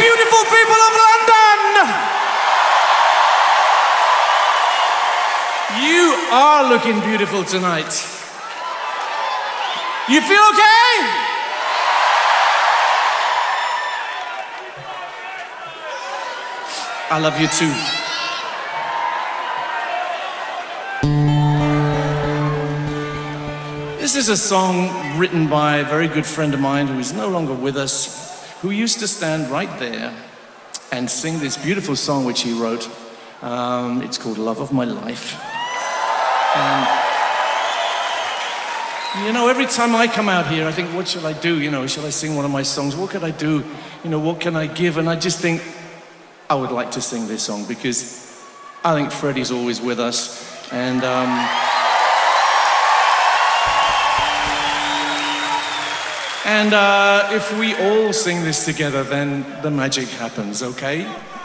beautiful people of London! You are looking beautiful tonight. You feel okay? I love you too. This is a song written by a very good friend of mine who is no longer with us, who used to stand right there and sing this beautiful song which he wrote. It's called Love of My Life. And, you know, every time I come out here, I think, what shall I do? You know, shall I sing one of my songs? What could I do? You know, what can I give? And I just think, I would like to sing this song because I think Freddie's always with us. And, if we all sing this together, then the magic happens, okay?